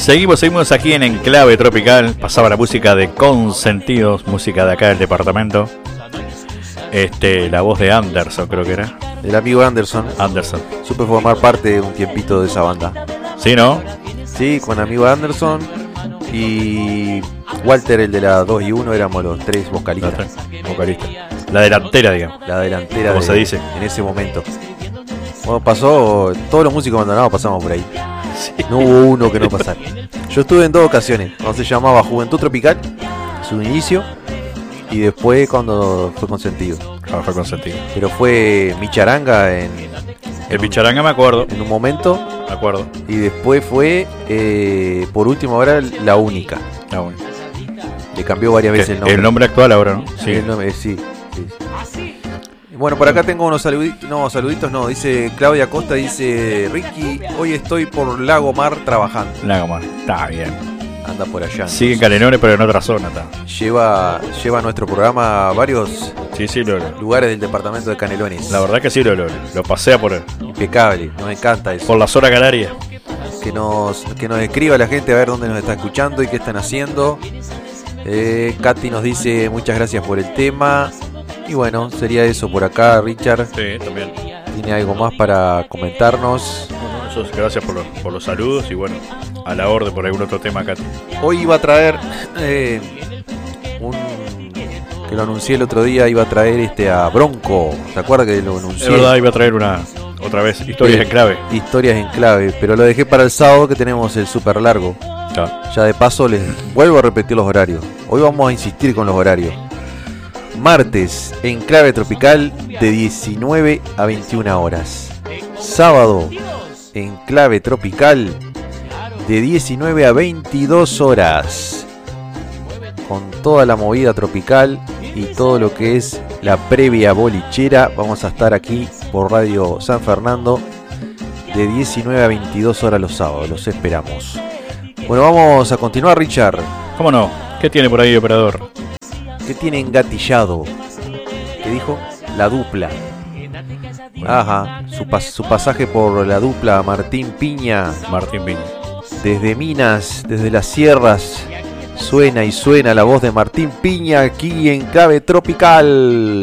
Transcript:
Seguimos aquí en Enclave Tropical. Pasaba la música de Consentidos, música de acá del departamento. La voz de Anderson, creo que era. El amigo Anderson. Supe formar parte de un tiempito de esa banda. ¿Sí, no? Sí, con amigo Anderson y Walter, el de la 2 y 1, éramos los tres vocalistas. La delantera, digamos. La delantera, como se dice. En ese momento. Bueno, pasó, todos los músicos abandonados pasamos por ahí. Sí. No hubo uno que no pasara. Yo estuve en 2 ocasiones, cuando se llamaba Juventud Tropical, su inicio, y después cuando fue Consentido. Fue Consentido. Pero fue Micharanga en Micharanga me acuerdo. En un momento. Me acuerdo. Y después fue, por último ahora, La Única. La Única. Le cambió varias veces el nombre. El nombre actual ahora, ¿no? Sí. El nombre, sí. Bueno, por acá tengo unos saluditos. No, dice Claudia Costa, dice Ricky, hoy estoy por Lago Mar trabajando. Lago Mar, está bien. Anda por allá. Sigue en Canelones, pero en otra zona está. Lleva nuestro programa a varios lugares del departamento de Canelones. La verdad que sí, lo pasea por él. Impecable, nos encanta eso. Por la zona canaria. Que nos escriba la gente a ver dónde nos está escuchando y qué están haciendo. Katy nos dice muchas gracias por el tema. Y bueno, sería eso por acá, Richard. Sí, también. ¿Tiene algo más para comentarnos? Bueno, eso es, gracias por los saludos y bueno, a la orden por algún otro tema, Katy. Hoy iba a traer que lo anuncié el otro día, iba a traer a Bronco. ¿Se acuerda que lo anuncié? Es verdad, iba a traer otra vez Historias en Clave. Historias en Clave, pero lo dejé para el sábado que tenemos el super largo. Claro. Ya de paso les vuelvo a repetir los horarios. Hoy vamos a insistir con los horarios. Martes, Enclave Tropical de 19 a 21 horas. Sábado, Enclave Tropical de 19 a 22 horas. Con toda la movida tropical y todo lo que es la previa bolichera. Vamos a estar aquí por Radio San Fernando de 19 a 22 horas los sábados. Los esperamos. Bueno, vamos a continuar, Richard. ¿Cómo no? ¿Qué tiene por ahí, operador? ¿Qué tiene engatillado? ¿Qué dijo? La dupla. Ajá, su pasaje por la dupla Martín Piña. Desde Minas, desde las sierras, suena y suena la voz de Martín Piña aquí en Clave Tropical.